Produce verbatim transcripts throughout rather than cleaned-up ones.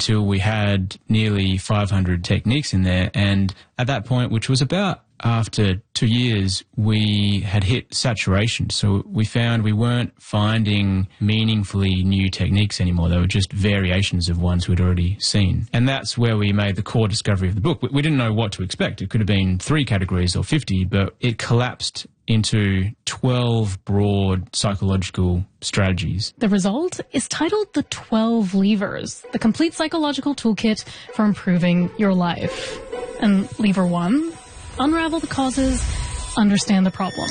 until we had nearly five hundred techniques in there. And at that point, which was about after two years, we had hit saturation. So we found we weren't finding meaningfully new techniques anymore. They were just variations of ones we'd already seen. And that's where we made the core discovery of the book. We didn't know what to expect. It could have been three categories or fifty, but it collapsed into twelve broad psychological strategies. The result is titled The twelve Levers, the complete psychological toolkit for improving your life. And lever one, unravel the causes, understand the problem.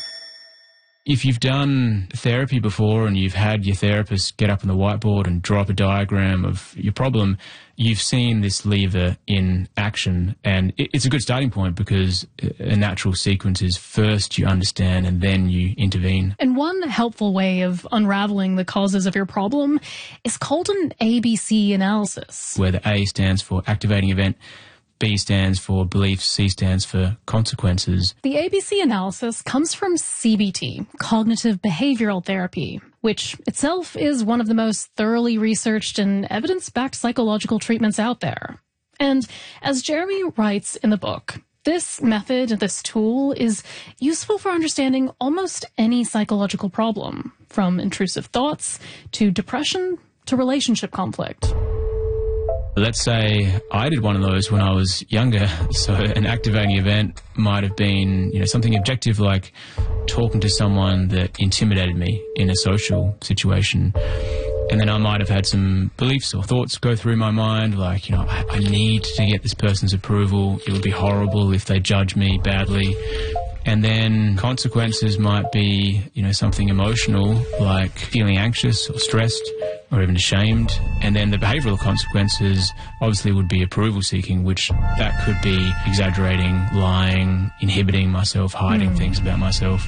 If you've done therapy before and you've had your therapist get up on the whiteboard and draw up a diagram of your problem, you've seen this lever in action. And it's a good starting point because a natural sequence is first you understand and then you intervene. And one helpful way of unraveling the causes of your problem is called an A B C analysis, where the A stands for activating event, B stands for beliefs, C stands for consequences. The A B C analysis comes from C B T, cognitive behavioral therapy, which itself is one of the most thoroughly researched and evidence-backed psychological treatments out there. And as Jeremy writes in the book, this method, this tool, is useful for understanding almost any psychological problem, from intrusive thoughts to depression to relationship conflict. Let's say I did one of those when I was younger. So an activating event might have been, you know, something objective like talking to someone that intimidated me in a social situation. And then I might have had some beliefs or thoughts go through my mind like, you know, I, I need to get this person's approval. It would be horrible if they judge me badly. And then consequences might be, you know, something emotional like feeling anxious or stressed or even ashamed. And then the behavioural consequences obviously would be approval seeking, which that could be exaggerating, lying, inhibiting myself, hiding mm. things about myself.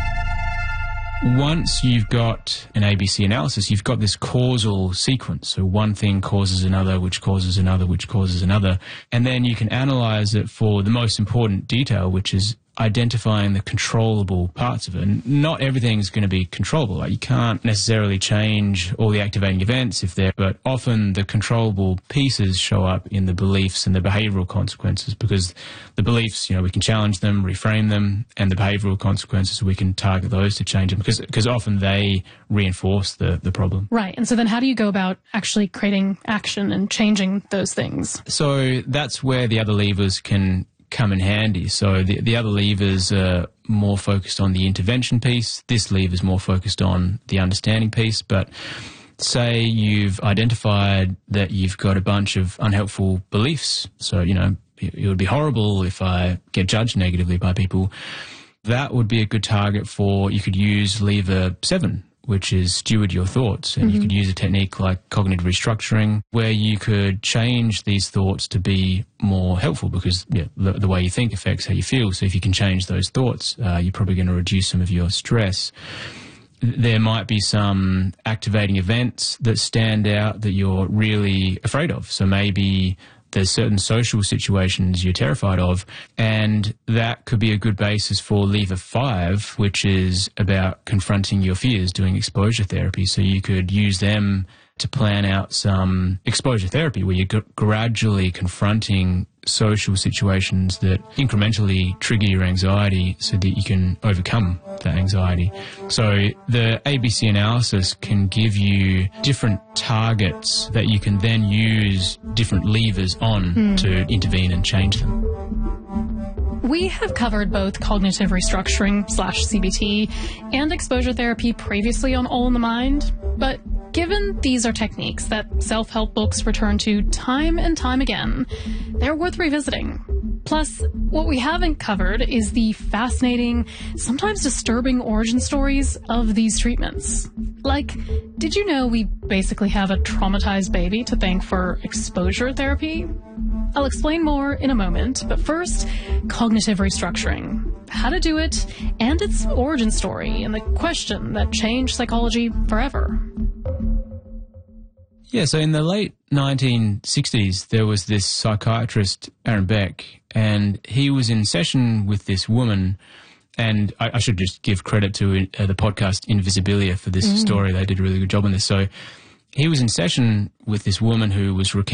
Once you've got an A B C analysis, you've got this causal sequence. So one thing causes another, which causes another, which causes another. And then you can analyse it for the most important detail, which is identifying the controllable parts of it. And not everything's going to be controllable. Like you can't necessarily change all the activating events if they're, but often the controllable pieces show up in the beliefs and the behavioural consequences, because the beliefs, you know, we can challenge them, reframe them, and the behavioural consequences, we can target those to change them, because because often they reinforce the, the problem. Right. And so then how do you go about actually creating action and changing those things? So that's where the other levers can come in handy. So the, the other levers are more focused on the intervention piece. This lever is more focused on the understanding piece. But say you've identified that you've got a bunch of unhelpful beliefs. So, you know, it, it would be horrible if I get judged negatively by people. That would be a good target for, you could use lever seven, which is steward your thoughts. And mm-hmm. you could use a technique like cognitive restructuring, where you could change these thoughts to be more helpful, because yeah, the, the way you think affects how you feel. So if you can change those thoughts, uh, you're probably going to reduce some of your stress. There might be some activating events that stand out that you're really afraid of. So maybe there's certain social situations you're terrified of, and that could be a good basis for lever five, which is about confronting your fears, doing exposure therapy. So you could use them to plan out some exposure therapy where you're g- gradually confronting social situations that incrementally trigger your anxiety so that you can overcome that anxiety. So the A B C analysis can give you different targets that you can then use different levers on mm. to intervene and change them. We have covered both cognitive restructuring slash C B T and exposure therapy previously on All in the Mind, but given these are techniques that self-help books return to time and time again, they're worth revisiting. Plus, what we haven't covered is the fascinating, sometimes disturbing origin stories of these treatments. Like, did you know we basically have a traumatized baby to thank for exposure therapy? I'll explain more in a moment, but first, cognitive restructuring. How to do it, and its origin story, and the question that changed psychology forever. Yeah, so in the late nineteen sixties, there was this psychiatrist, Aaron Beck, and he was in session with this woman, and I, I should just give credit to uh, the podcast Invisibilia for this mm. story. They did a really good job on this. So he was in session with this woman who was recounting